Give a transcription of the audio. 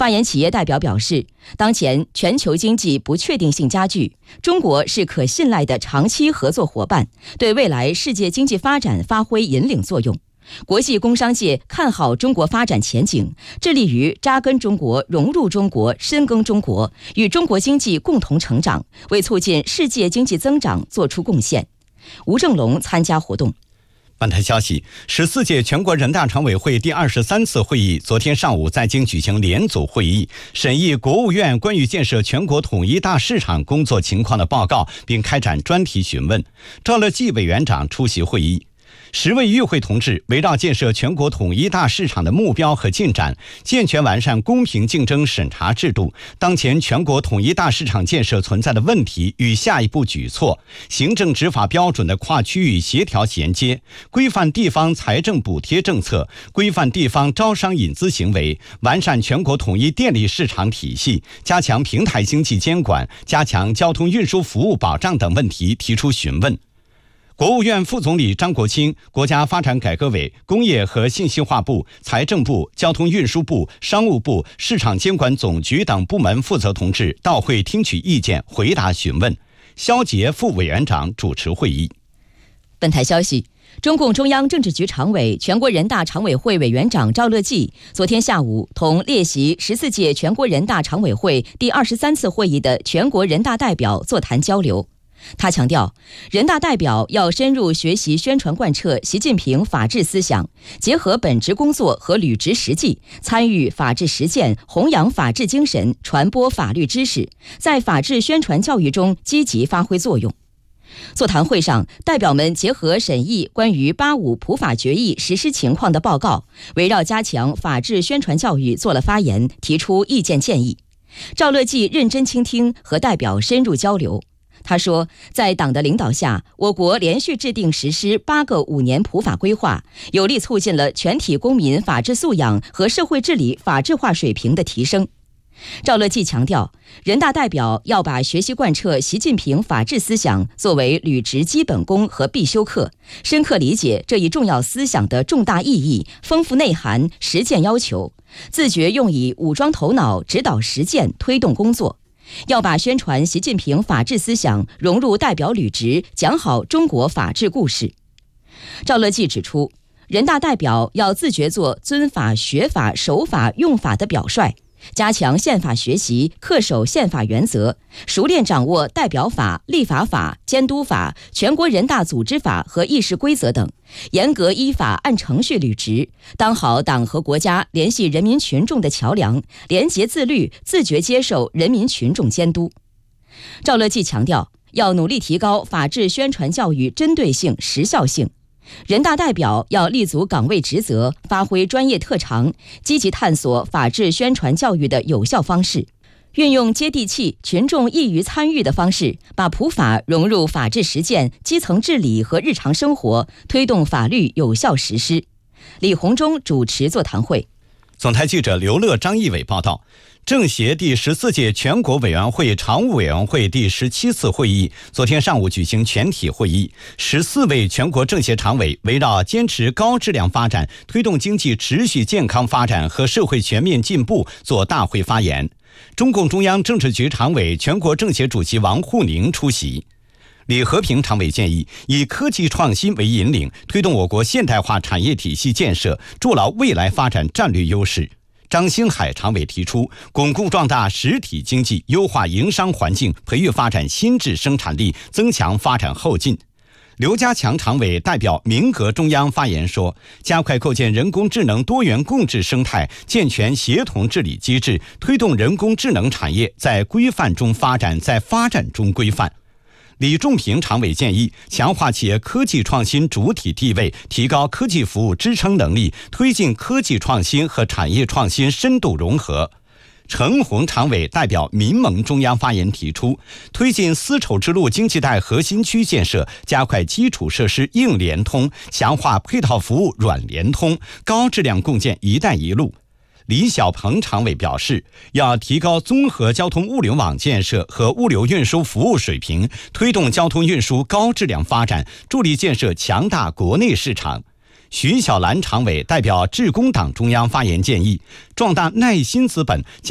发言企业代表表示，当前全球经济不确定性加剧，中国是可信赖的长期合作伙伴，对未来世界经济发展发挥引领作用。国际工商界看好中国发展前景，致力于扎根中国、融入中国、深耕中国，与中国经济共同成长，为促进世界经济增长作出贡献。吴正龙参加活动。 本台消息，14届全国人大常委会第23次会议昨天上午在京举行联组会议，审议国务院关于建设全国统一大市场工作情况的报告，并开展专题询问。赵乐际委员长出席会议。10位与会同志围绕建设全国统一大市场的目标和进展，健全完善公平竞争审查制度，当前全国统一大市场建设存在的问题与下一步举措，行政执法标准的跨区域协调衔接，规范地方财政补贴政策，规范地方招商引资行为，完善全国统一电力市场体系，加强平台经济监管，加强交通运输服务保障等问题提出询问。国务院副总理张国清、国家发展改革委、工业和信息化部、财政部、交通运输部、商务部、市场监管总局等部门负责同志到会听取意见，回答询问。肖捷副委员长主持会议。 本台消息，中共中央政治局常委、全国人大常委会委员长赵乐际昨天下午同列席14届全国人大常委会第23次会议的全国人大代表座谈交流。他强调，人大代表要深入学习宣传贯彻习近平法治思想，结合本职工作和履职实际，参与法治实践，弘扬法治精神，传播法律知识，在法治宣传教育中积极发挥作用。座谈会上，代表们结合审议关于85普法决议实施情况的报告，围绕加强法治宣传教育做了发言，提出意见建议。赵乐际认真倾听，和代表深入交流。他说，在党的领导下，我国连续制定实施8个5年普法规划，有力促进了全体公民法治素养和社会治理法治化水平的提升。赵乐际强调，人大代表要把学习贯彻习近平法治思想作为履职基本功和必修课，深刻理解这一重要思想的重大意义、丰富内涵、实践要求，自觉用以武装头脑，指导实践，推动工作。要把宣传习近平法治思想融入代表履职，讲好中国法治故事。赵乐际指出，人大代表要自觉做尊法、学法、守法、用法的表率，加强宪法学习，恪守宪法原则，熟练掌握代表法、立法法、监督法、全国人大组织法和议事规则等，严格依法按程序履职，当好党和国家联系人民群众的桥梁，廉洁自律，自觉接受人民群众监督。赵乐际强调，要努力提高法治宣传教育针对性、时效性。人大代表要立足岗位职责，发挥专业特长，积极探索法治宣传教育的有效方式，运用接地气、群众易于参与的方式，把普法融入法治实践、基层治理和日常生活，推动法律有效实施。李鸿忠主持座谈会。 总台记者刘乐、张义伟报道，政协第14届全国委员会常务委员会第17次会议昨天上午举行全体会议，14位全国政协常委围绕坚持高质量发展、推动经济持续健康发展和社会全面进步作大会发言。中共中央政治局常委、全国政协主席王沪宁出席。李和平常委建议，以科技创新为引领，推动我国现代化产业体系建设，筑牢未来发展战略优势。张兴海常委提出，巩固壮大实体经济，优化营商环境，培育发展新质生产力，增强发展后劲。刘家强常委代表民革中央发言说，加快构建人工智能多元共治生态，健全协同治理机制，推动人工智能产业在规范中发展，在发展中规范。李仲平常委建议，强化企业科技创新主体地位，提高科技服务支撑能力，推进科技创新和产业创新深度融合。程红常委代表民盟中央发言提出，推进丝绸之路经济带核心区建设，加快基础设施硬联通，强化配套服务软联通，高质量共建“一带一路”。李小鹏常委表示，要提高综合交通物流网建设和物流运输服务水平，推动交通运输高质量发展，助力建设强大国内市场。徐小兰常委代表致公党中央发言建议，壮大耐心资本，